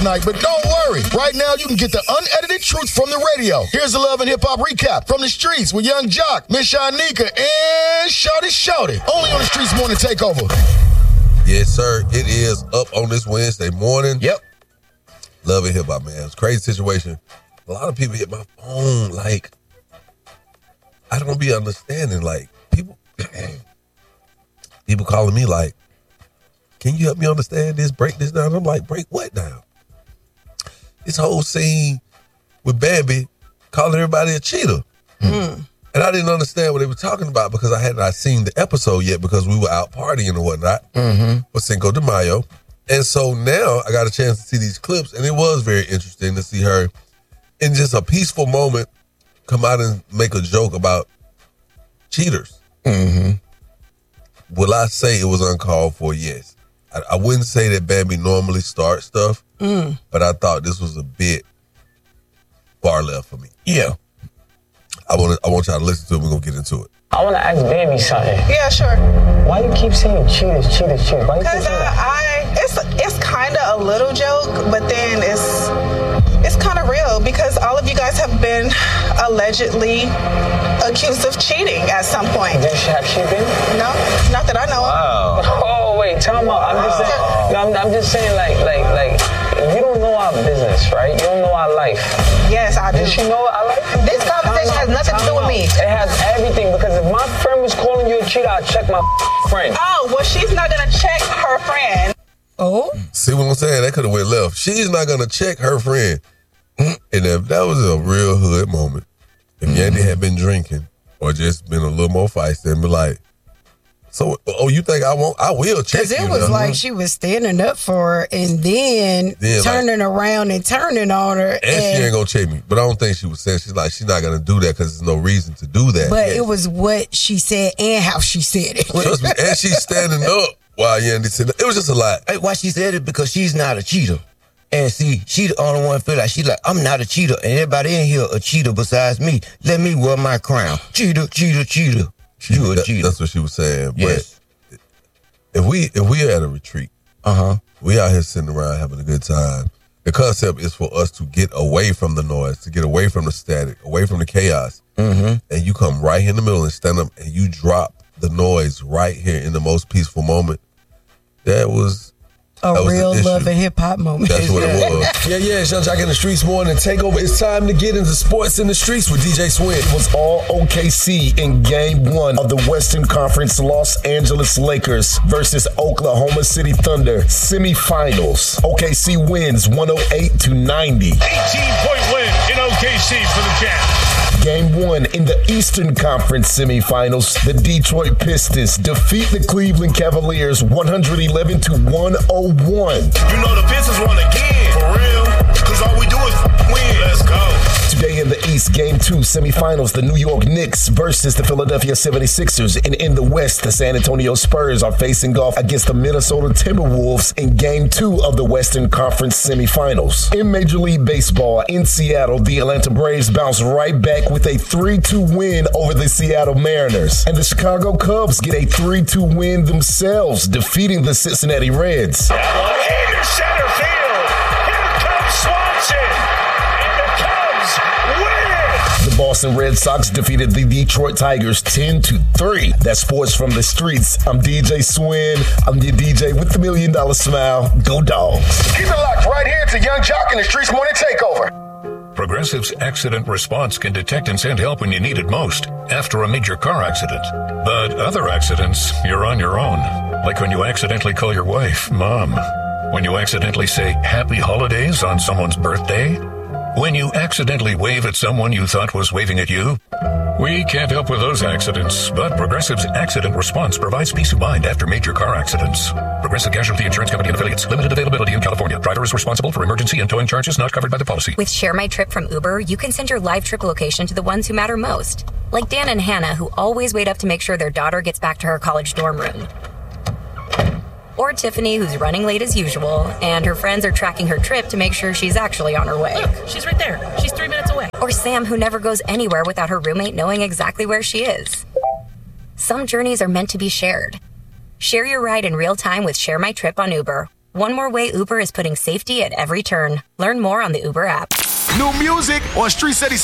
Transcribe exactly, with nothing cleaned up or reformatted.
night, but don't worry. Right now, you can get the unedited truth from the radio. Here's the Love and Hip Hop recap from the streets with Young Jock, Miss Shanika, and Shawty Shawty. Only on the Streets Morning Takeover. Yes, sir. It is up on this Wednesday morning. Yep. Love and Hip Hop, man. It's a crazy situation. A lot of people hit my phone like, I don't be understanding. Like, people, people calling me like, can you help me understand this? Break this down. I'm like, break what down? This whole scene with Bambi calling everybody a cheater. Mm. And I didn't understand what they were talking about because I had not seen the episode yet because we were out partying and whatnot mm-hmm. with Cinco de Mayo. And so now I got a chance to see these clips, and it was very interesting to see her in just a peaceful moment come out and make a joke about cheaters. Mm-hmm. Will I say it was uncalled for? Yes. I, I wouldn't say that Bambi normally starts stuff, mm. but I thought this was a bit far left for me. Yeah. I want I want y'all to listen to it. We're going to get into it. I want to ask Bambi something. Yeah, sure. Why you keep saying cheaters, cheaters, cheaters? Why you keep saying uh, that? I, it's, it's kind of a little joke, but then it's, it's kind of real because all of you guys have been allegedly accused of cheating at some point. Did she, have she been? No, not that I know wow. of. Oh, wait, time out. I'm just saying, no, I'm, I'm just saying like, like, like, you don't know our business, right? You don't know our life. Yes, I do. Does she know our life? This conversation has nothing to do with me. It has everything because if my friend was calling you a cheater, I'd check my friend. Oh, well, she's not going to check her friend. Oh? See what I'm saying? That could have went left. She's not going to check her friend. And if that was a real hood moment, if mm-hmm. Yandy had been drinking or just been a little more feisty and be like, so, oh, you think I won't? I will check you. Because it was now. like she was standing up for her and then, then turning like, around and turning on her. And, and she ain't going to check me. But I don't think she was saying, she's like, she's not going to do that because there's no reason to do that. But yes. it was what she said and how she said it. Trust me. And she's standing up while Yandy sitting. It was just a lot. Hey, why she said it? Because she's not a cheater. And see, she the only one feel like she's like, I'm not a cheater. And everybody in here a cheater besides me. Let me wear my crown. Cheater, cheater, cheater. She, you a that, cheater. That's what she was saying. Yes. But if we if we are at a retreat, uh-huh, we out here sitting around having a good time. The concept is for us to get away from the noise, to get away from the static, away from the chaos. Mm-hmm. And you come right here in the middle and stand up and you drop the noise right here in the most peaceful moment. That was a that was real love and hip hop moment. That's what it was. Yeah, yeah, it's Young Jock in the Streets Morning Takeover. It's time to get into sports in the streets with D J Swin. It was all O K C in game one of the Western Conference Los Angeles Lakers versus Oklahoma City Thunder semifinals. O K C wins one oh eight to ninety. eighteen-point win in O K C for the Jazz. Game one in the Eastern Conference semifinals, the Detroit Pistons defeat the Cleveland Cavaliers one eleven to one oh one. You know the Pistons won again, for real, because all we do is win. Let's go. Today in the East, Game two semifinals, the New York Knicks versus the Philadelphia seventy-sixers. And in the West, the San Antonio Spurs are facing off against the Minnesota Timberwolves in Game two of the Western Conference semifinals. In Major League Baseball, in Seattle, the Atlanta Braves bounce right back with a three two win over the Seattle Mariners. And the Chicago Cubs get a three two win themselves, defeating the Cincinnati Reds. That one into center field. Here comes Swanson. And the Cubs win. The Boston Red Sox defeated the Detroit Tigers ten to three. That's sports from the streets. I'm D J Swin. I'm the D J with the million dollar smile. Go Dogs. Keep it locked right here to Young Jock in the Streets Morning Takeover. Progressive's accident response can detect and send help when you need it most, after a major car accident. But other accidents, you're on your own. Like when you accidentally call your wife, Mom. When you accidentally say Happy Holidays on someone's birthday. When you accidentally wave at someone you thought was waving at you. We can't help with those accidents, but Progressive's accident response provides peace of mind after major car accidents. Progressive Casualty Insurance Company and Affiliates. Limited availability in California. Driver is responsible for emergency and towing charges not covered by the policy. With Share My Trip from Uber, you can send your live trip location to the ones who matter most. Like Dan and Hannah, who always wait up to make sure their daughter gets back to her college dorm room. Or Tiffany, who's running late as usual, and her friends are tracking her trip to make sure she's actually on her way. Look, she's right there. She's three minutes away. Or Sam, who never goes anywhere without her roommate knowing exactly where she is. Some journeys are meant to be shared. Share your ride in real time with Share My Trip on Uber. One more way Uber is putting safety at every turn. Learn more on the Uber app. New music on Street City